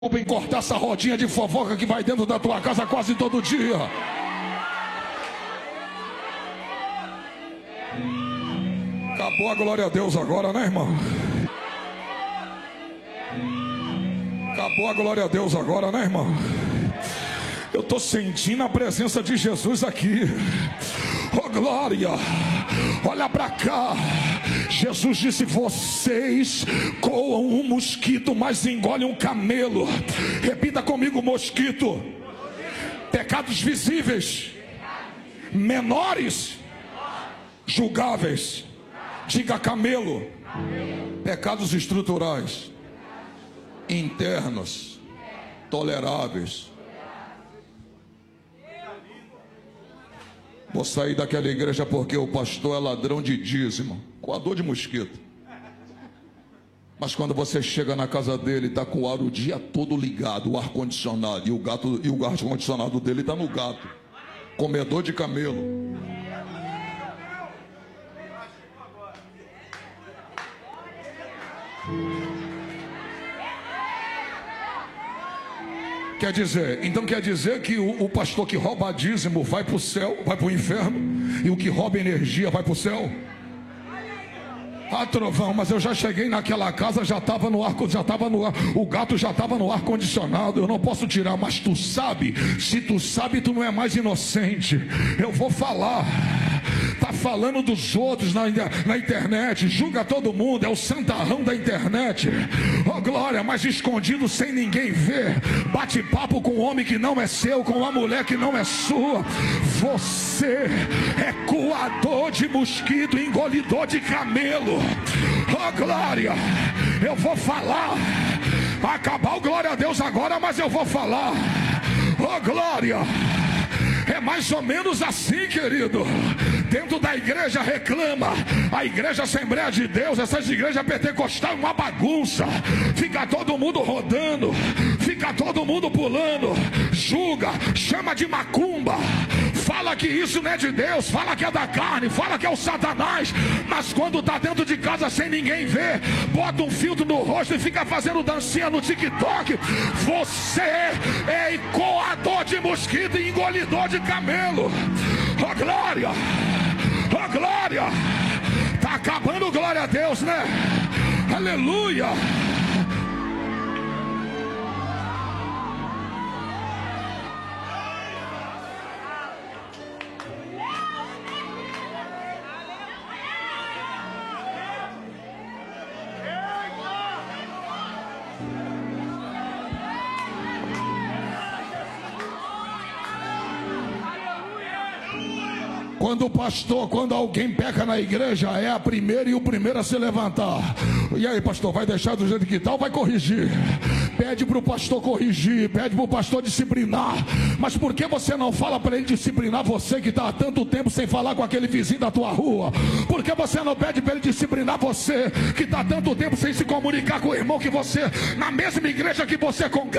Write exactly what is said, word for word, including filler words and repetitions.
Vem cortar essa rodinha de fofoca que vai dentro da tua casa quase todo dia. Acabou a glória a Deus agora, né, irmão? Acabou a glória a Deus agora, né, irmão? Eu estou sentindo a presença de Jesus aqui. Oh, glória! Olha para cá. Jesus disse: vocês coam um mosquito, mas engolem um camelo. Repita comigo: mosquito. Pecados visíveis, menores, julgáveis. Diga: camelo. Pecados estruturais, internos, toleráveis. Vou sair daquela igreja porque o pastor é ladrão de dízimo, coador de mosquito. Mas quando você chega na casa dele, está com o ar o dia todo ligado, o ar-condicionado, e o gato, e o ar-condicionado dele está no gato, comedor de camelo. Quer dizer, então quer dizer que o, o pastor que rouba dízimo vai para o céu, vai para o inferno, e o que rouba energia vai para o céu? Ah, trovão, mas eu já cheguei naquela casa, já estava no ar, já estava no ar, o gato já estava no ar condicionado, eu não posso tirar. Mas tu sabe, se tu sabe, tu não é mais inocente. Eu vou falar. Tá falando dos outros na, na internet, julga todo mundo, é o santarrão da internet. Oh glória, mas escondido sem ninguém ver, bate papo com um homem que não é seu, com uma mulher que não é sua. Você é coador de mosquito, engolidor de camelo. Oh glória, eu vou falar. Acabar o glória a Deus agora, mas eu vou falar. Oh glória. É mais ou menos assim, querido. Dentro da igreja reclama. A igreja Assembleia de Deus, essas igrejas pentecostais, uma bagunça. Fica todo mundo rodando, fica todo mundo pulando, julga, chama de macumba, fala que isso não é de Deus, fala que é da carne, fala que é o Satanás. Mas quando está dentro de casa sem ninguém ver, bota um filtro no rosto e fica fazendo dancinha no TikTok. Você é coador de mosquito e engolidor de camelo. Oh glória, oh glória. Tá acabando, glória a Deus, né? Aleluia. Quando o pastor, quando alguém peca na igreja, é a primeira e o primeiro a se levantar. E aí, pastor, vai deixar do jeito que está ou vai corrigir? Pede para o pastor corrigir, pede para o pastor disciplinar. Mas por que você não fala para ele disciplinar você que está há tanto tempo sem falar com aquele vizinho da tua rua? Por que você não pede para ele disciplinar você que está há tanto tempo sem se comunicar com o irmão que você, na mesma igreja que você congrega?